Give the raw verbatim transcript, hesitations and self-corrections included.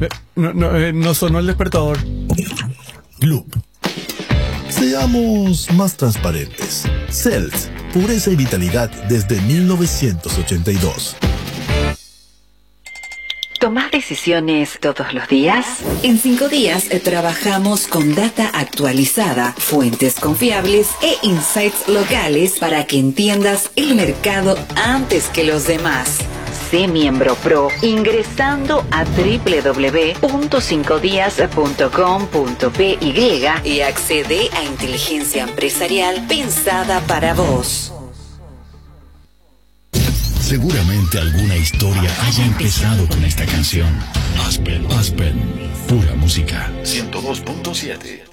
Eh, No, no, eh, no sonó el despertador. Loop. Seamos más transparentes. Cells, pureza y vitalidad desde mil novecientos ochenta y dos. ¿Tomás decisiones todos los días? En cinco días eh, trabajamos con data actualizada, fuentes confiables e insights locales para que entiendas el mercado antes que los demás. Sé miembro pro ingresando a doble u doble u doble u punto cinco días punto com punto p y Y accede a inteligencia empresarial pensada para vos. Seguramente alguna historia haya empezado con esta canción. Aspen, Aspen, pura música. ciento dos punto siete.